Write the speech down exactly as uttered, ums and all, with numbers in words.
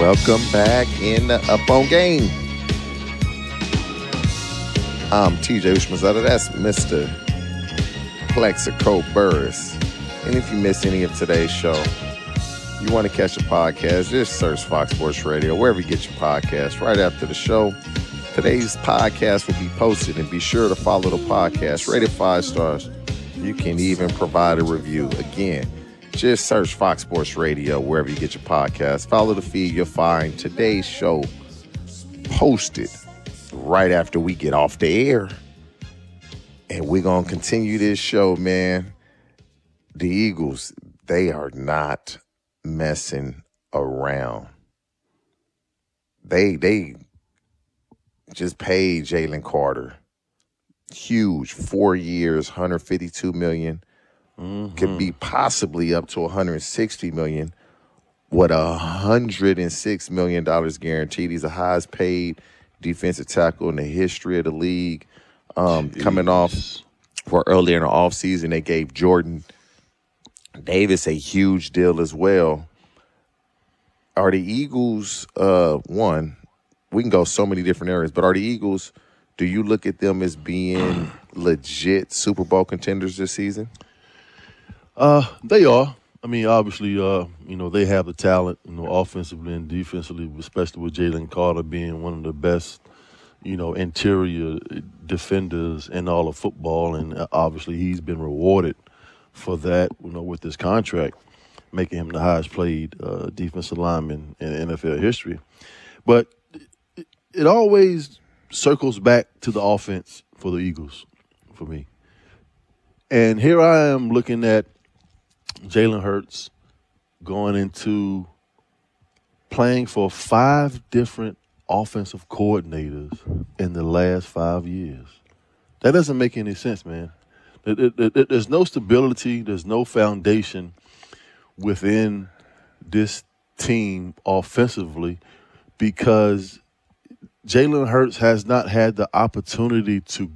Welcome back in the Up On Game. I'm T J Ushmazada. That's Mister Plexico Burris. And if you missed any of today's show, you want to catch a podcast, just search Fox Sports Radio, wherever you get your podcast. Right after the show, today's podcast will be posted, and be sure to follow the podcast. Rate it five stars. You can even provide a review. Again, just search Fox Sports Radio wherever you get your podcast. Follow the feed. You'll find today's show posted right after we get off the air. And we're going to continue this show, man. The Eagles, they are not messing around. They they just paid Jalen Carter. Huge. Four years, one hundred fifty-two million dollars. Mm-hmm. Could be possibly up to one hundred sixty million dollars with one hundred six million dollars guaranteed. He's the highest paid defensive tackle in the history of the league. Um, coming off for earlier in the offseason, they gave Jordan Davis a huge deal as well. Are the Eagles, uh, one, we can go so many different areas, but are the Eagles, do you look at them as being legit Super Bowl contenders this season? Uh, they are. I mean, obviously, uh, you know, they have the talent, you know, offensively and defensively, especially with Jalen Carter being one of the best, you know, interior defenders in all of football. And obviously he's been rewarded for that, you know, with this contract, making him the highest played uh, defensive lineman in N F L history. But it, it always circles back to the offense for the Eagles, for me. And here I am looking at Jalen Hurts going into playing for five different offensive coordinators in the last five years. That doesn't make any sense, man. There's no stability. There's no foundation within this team offensively because Jalen Hurts has not had the opportunity to